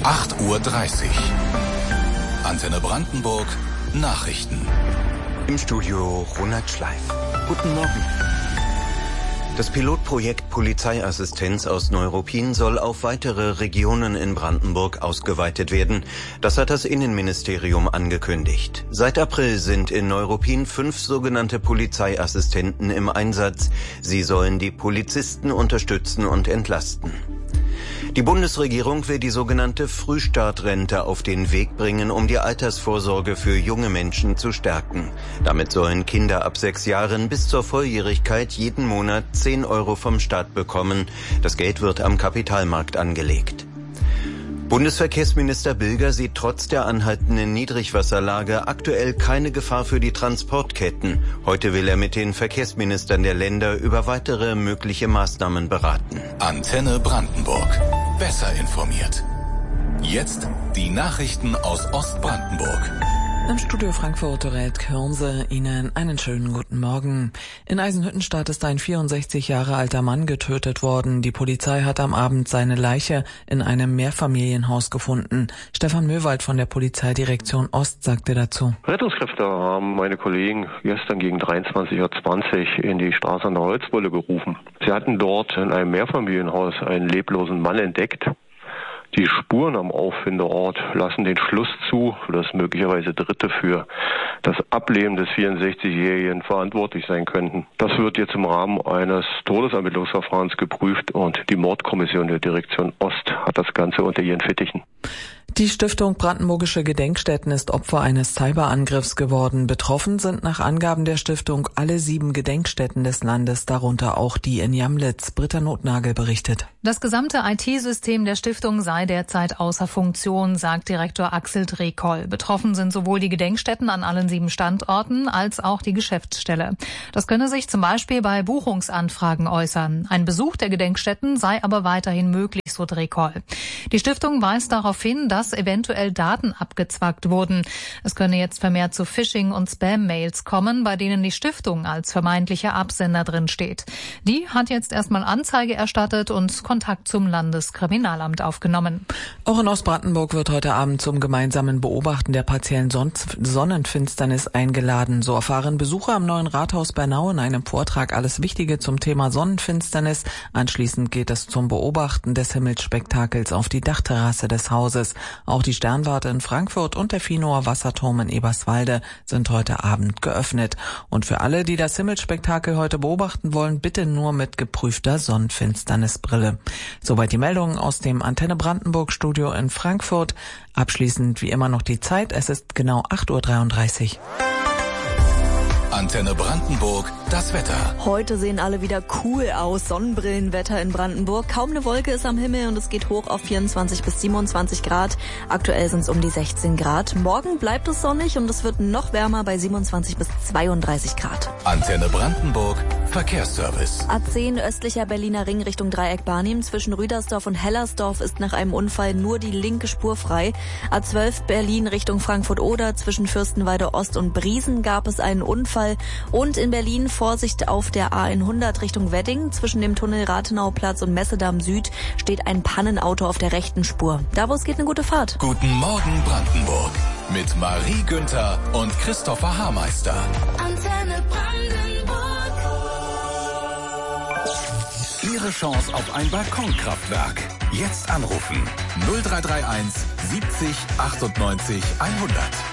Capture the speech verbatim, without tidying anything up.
acht Uhr dreißig. Antenne Brandenburg, Nachrichten. Im Studio Ronald Schleif. Guten Morgen. Das Pilotprojekt Polizeiassistenz aus Neuruppin soll auf weitere Regionen in Brandenburg ausgeweitet werden. Das hat das Innenministerium angekündigt. Seit April sind in Neuruppin fünf sogenannte Polizeiassistenten im Einsatz. Sie sollen die Polizisten unterstützen und entlasten. Die Bundesregierung will die sogenannte Frühstartrente auf den Weg bringen, um die Altersvorsorge für junge Menschen zu stärken. Damit sollen Kinder ab sechs Jahren bis zur Volljährigkeit jeden Monat zehn Euro vom Staat bekommen. Das Geld wird am Kapitalmarkt angelegt. Bundesverkehrsminister Bilger sieht trotz der anhaltenden Niedrigwasserlage aktuell keine Gefahr für die Transportketten. Heute will er mit den Verkehrsministern der Länder über weitere mögliche Maßnahmen beraten. Antenne Brandenburg. Besser informiert. Jetzt die Nachrichten aus Ostbrandenburg. Im Studio Frankfurt Dorette Körnse Ihnen einen schönen guten Morgen. In Eisenhüttenstadt ist ein vierundsechzig Jahre alter Mann getötet worden. Die Polizei hat am Abend seine Leiche in einem Mehrfamilienhaus gefunden. Stefan Möwald von der Polizeidirektion Ost sagte dazu: Rettungskräfte haben meine Kollegen gestern gegen dreiundzwanzig Uhr zwanzig in die Straße an der Holzwolle gerufen. Sie hatten dort in einem Mehrfamilienhaus einen leblosen Mann entdeckt. Die Spuren am Auffindeort lassen den Schluss zu, dass möglicherweise Dritte für das Ableben des vierundsechzigjährigen verantwortlich sein könnten. Das wird jetzt im Rahmen eines Todesermittlungsverfahrens geprüft und die Mordkommission der Direktion Ost hat das Ganze unter ihren Fittichen. Die Stiftung Brandenburgische Gedenkstätten ist Opfer eines Cyberangriffs geworden. Betroffen sind nach Angaben der Stiftung alle sieben Gedenkstätten des Landes, darunter auch die in Jamlitz. Britta Notnagel berichtet. Das gesamte I T-System der Stiftung sei derzeit außer Funktion, sagt Direktor Axel Drekoll. Betroffen sind sowohl die Gedenkstätten an allen sieben Standorten als auch die Geschäftsstelle. Das könne sich zum Beispiel bei Buchungsanfragen äußern. Ein Besuch der Gedenkstätten sei aber weiterhin möglich, so Drekoll. Die Stiftung weist darauf hin, dass eventuell Daten abgezwackt wurden. Es könne jetzt vermehrt zu Phishing- und Spam-Mails kommen, bei denen die Stiftung als vermeintlicher Absender drin steht. Die hat jetzt erstmal Anzeige erstattet und Kontakt zum Landeskriminalamt aufgenommen. Auch in Ostbrandenburg wird heute Abend zum gemeinsamen Beobachten der partiellen Son- Sonnenfinsternis eingeladen. So erfahren Besucher am neuen Rathaus Bernau in einem Vortrag alles Wichtige zum Thema Sonnenfinsternis. Anschließend geht es zum Beobachten des Himmelsspektakels auf die Dachterrasse des Hauses. Auch die Sternwarte in Frankfurt und der Finoer Wasserturm in Eberswalde sind heute Abend geöffnet. Und für alle, die das Himmelsspektakel heute beobachten wollen, bitte nur mit geprüfter Sonnenfinsternisbrille. Soweit die Meldungen aus dem Antenne Brandenburg Studio in Frankfurt. Abschließend wie immer noch die Zeit. Es ist genau acht Uhr dreiunddreißig. Antenne Brandenburg, das Wetter. Heute sehen alle wieder cool aus. Sonnenbrillenwetter in Brandenburg. Kaum eine Wolke ist am Himmel und es geht hoch auf vierundzwanzig bis siebenundzwanzig Grad. Aktuell sind es um die sechzehn Grad. Morgen bleibt es sonnig und es wird noch wärmer bei siebenundzwanzig bis zweiunddreißig Grad. Antenne Brandenburg, Verkehrsservice. A zehn östlicher Berliner Ring Richtung Dreieck Barnim. Zwischen Rüdersdorf und Hellersdorf ist nach einem Unfall nur die linke Spur frei. A zwölf Berlin Richtung Frankfurt-Oder. Zwischen Fürstenwalde Ost und Briesen gab es einen Unfall. Und in Berlin Vorsicht auf der A hundert Richtung Wedding. Zwischen dem Tunnel Rathenauplatz und Messedamm Süd steht ein Pannenauto auf der rechten Spur. Da wo es geht, eine gute Fahrt. Guten Morgen Brandenburg mit Marie Günther und Christopher Haarmeister. Antenne Brandenburg. Ihre Chance auf ein Balkonkraftwerk. Jetzt anrufen null drei drei eins siebzig achtundneunzig hundert.